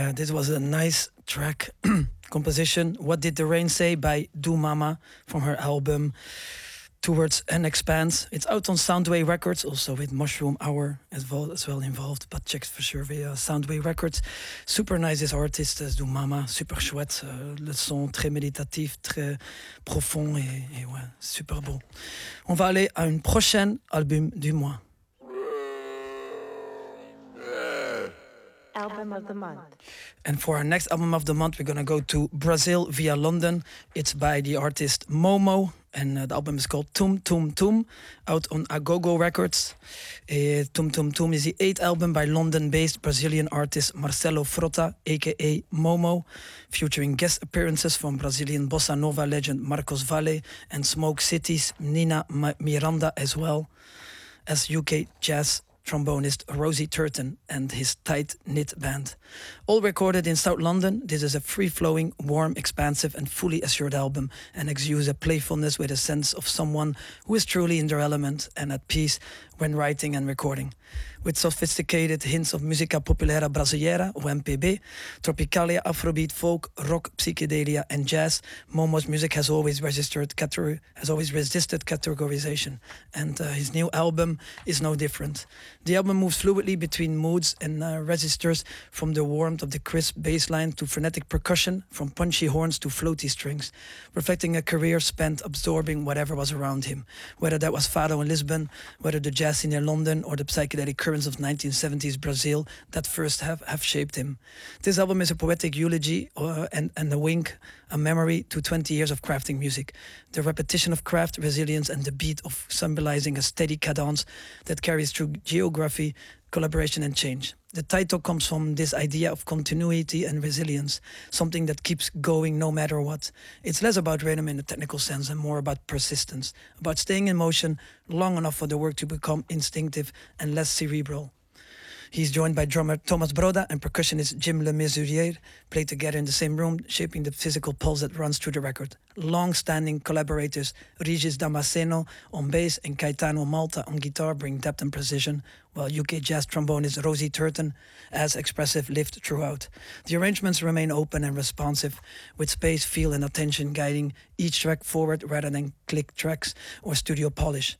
Yeah, this was a nice track composition. What Did the Rain Say by Do Mama from her album Towards an Expanse. It's out on Soundway Records, also with Mushroom Hour as well involved, but check for sure via Soundway Records. Super nice this artist, Do Mama, super chouette. Le son très méditatif, très profond et ouais, super beau. On va aller à une prochaine album du mois. Album of the month. And for our next album of the month, we're going to go to Brazil via London. It's by the artist Momo, and the album is called Tum Tum Tum, out on Agogo Records. Tum Tum Tum is the 8th album by London-based Brazilian artist Marcelo Frota, aka Momo, featuring guest appearances from Brazilian bossa nova legend Marcos Valle and Smoke City's Nina Miranda, as well as UK jazz trombonist Rosie Turton and his tight-knit band. All recorded in South London, this is a free-flowing, warm, expansive and fully assured album and exudes a playfulness with a sense of someone who is truly in their element and at peace when writing and recording. With sophisticated hints of musica populaire brasileira, or MPB, tropicalia, afrobeat, folk, rock, psychedelia and jazz, Momo's music has always resisted categorization, and his new album is no different. The album moves fluidly between moods and registers, from the warmth of the crisp bass line to frenetic percussion, from punchy horns to floaty strings, reflecting a career spent absorbing whatever was around him, whether that was Fado in Lisbon, whether the jazz scene in London or the psychedelic currents of 1970s Brazil that first have shaped him. This album is a poetic eulogy and a wink, a memory to 20 years of crafting music. The repetition of craft, resilience and the beat of symbolizing a steady cadence that carries through geography, collaboration and change. The title comes from this idea of continuity and resilience, something that keeps going no matter what. It's less about rhythm in the technical sense and more about persistence, about staying in motion long enough for the work to become instinctive and less cerebral. He's joined by drummer Thomas Broda and percussionist Jim Le Mesurier, played together in the same room, shaping the physical pulse that runs through the record. Long-standing collaborators Regis Damasceno on bass and Caetano Malta on guitar bring depth and precision, while UK jazz trombonist Rosie Turton adds expressive lift throughout. The arrangements remain open and responsive, with space, feel and attention guiding each track forward rather than click tracks or studio polish.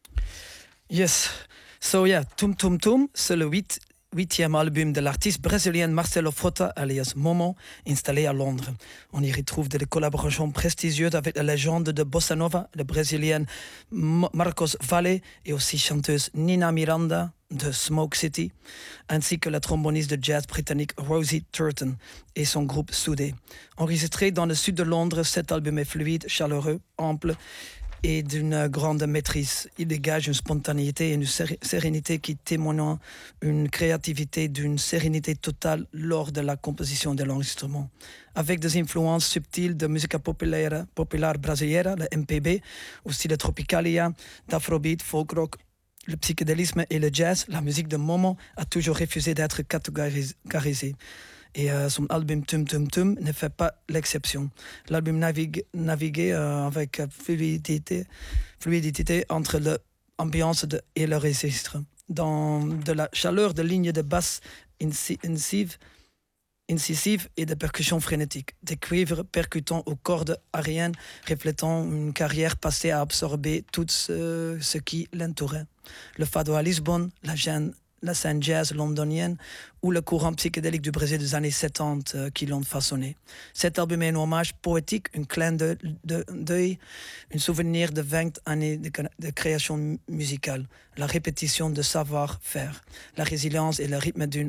Yes. So yeah, Tum Tum Tum, c'est le huitième album de l'artiste brésilienne Marcelo Frota, alias Momo, installé à Londres. On y retrouve des collaborations prestigieuses avec la légende de bossa nova, la brésilienne Marcos Valle et aussi chanteuse Nina Miranda de Smoke City, ainsi que la tromboniste de jazz britannique Rosie Turton et son groupe soudé. Enregistré dans le sud de Londres, cet album est fluide, chaleureux, ample et d'une grande maîtrise. Il dégage une spontanéité et une sérénité qui témoignent une créativité, d'une sérénité totale lors de la composition de l'enregistrement. Avec des influences subtiles de musique populaire brasileira, le MPB, aussi le tropicalia, d'afrobeat, folk rock, le psychédélisme et le jazz, la musique de Momo a toujours refusé d'être catégorisée. Et son album Tum Tum Tum ne fait pas l'exception. L'album naviguait avec fluidité entre l'ambiance et le registre. Dans de la chaleur de lignes de basse incisives et de percussions frénétiques, des cuivres percutant aux cordes aériennes, reflétant une carrière passée à absorber tout ce qui l'entourait. Le fado à Lisbonne, la scène jazz londonienne ou le courant psychédélique du Brésil des années 70 qui l'ont façonné. Cet album est un hommage poétique, un clin d'œil, un souvenir de 20 années de création musicale, la répétition de savoir-faire, la résilience et le rythme d'une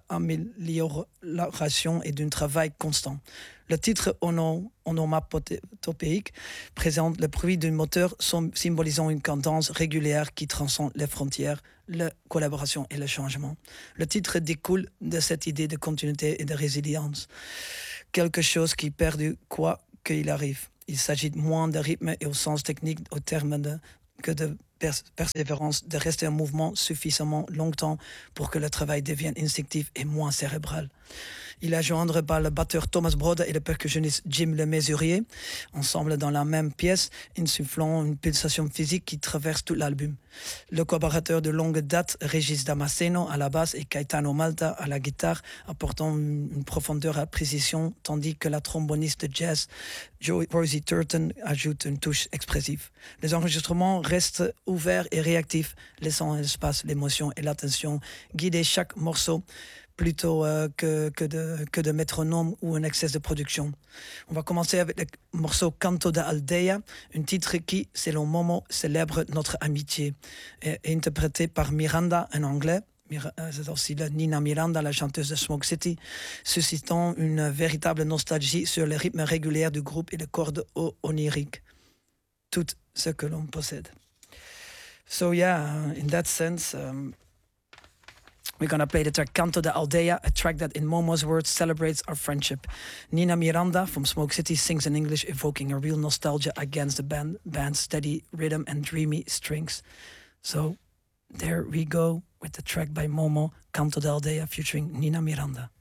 amélioration et d'un travail constant. Le titre onomatopéique présente le bruit d'un moteur symbolisant une cadence régulière qui transcende les frontières, la collaboration et le changement. Le titre découle de cette idée de continuité et de résilience. Quelque chose qui perdure quoi qu'il arrive. Il s'agit moins de rythme et au sens technique au terme que de persévérance, de rester en mouvement suffisamment longtemps pour que le travail devienne instinctif et moins cérébral. Il est joindre par le batteur Thomas Brode et le percussionniste Jim Le Mesurier, ensemble dans la même pièce, insufflant une pulsation physique qui traverse tout l'album. Le collaborateur de longue date, Régis Damasceno à la basse et Caetano Malta à la guitare, apportant une profondeur à précision, tandis que la tromboniste de jazz, Rosie Turton, ajoute une touche expressive. Les enregistrements restent ouverts et réactifs, laissant l'espace, l'émotion et l'attention guider chaque morceau plutôt que de métronome ou un excès de production. On va commencer avec le morceau Canto da Aldea, un titre qui, selon Momo, célèbre notre amitié, et interprété par Miranda en anglais. C'est aussi Nina Miranda, la chanteuse de Smoke City, suscitant une véritable nostalgie sur les rythmes réguliers du groupe et les cordes oniriques. Tout ce que l'on possède. So yeah, in that sense, we're going to play the track Canto da Aldea, a track that in Momo's words celebrates our friendship. Nina Miranda from Smoke City sings in English, evoking a real nostalgia against the band's steady rhythm and dreamy strings. So there we go with the track by Momo, Canto da Aldea, featuring Nina Miranda.